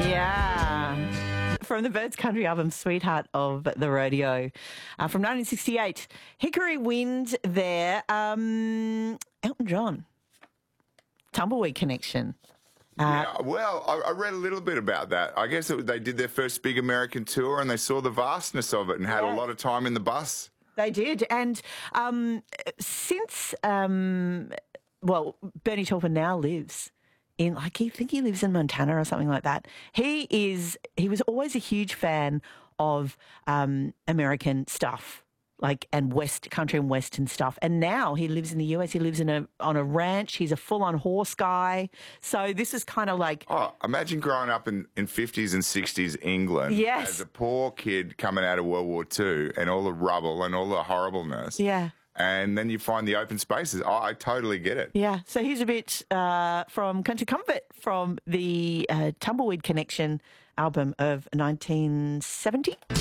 Yeah. From the Birds Country album, Sweetheart of the Rodeo, from 1968. Hickory Wind there. Elton John. Tumbleweed Connection. Yeah, well, I read a little bit about that. I guess they did their first big American tour and they saw the vastness of it and had a lot of time in the bus. They did. And since, Bernie Taupin now lives in, I think he lives in Montana or something like that. He was always a huge fan of American stuff, and country and western stuff. And now he lives in the US. He lives on a ranch. He's a full-on horse guy. So this is kind of like... Oh, imagine growing up in 50s and 60s England as a poor kid coming out of World War II and all the rubble and all the horribleness. Yeah. And then you find the open spaces. Oh, I totally get it. Yeah. So here's a bit from Country Comfort from the Tumbleweed Connection album of 1970.